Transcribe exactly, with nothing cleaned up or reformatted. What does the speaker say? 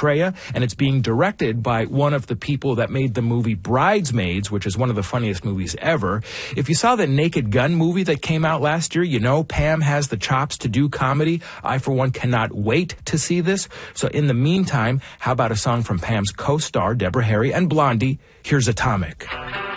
Eritrea, and it's being directed by one of the people that made the movie Bridesmaids, which is one of the funniest movies ever. If you saw the Naked Gun movie that came out last year, you know Pam has the chops to do comedy. I, for one, cannot wait to see this. So in the meantime, how about a song from Pam's co-star, Deborah Harry, and Blondie? Here's Atomic.